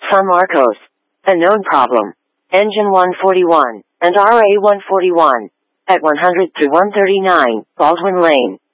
San Marcos. A known problem. Engine 141 and RA 141 at 100 to 139 Baldwin Lane.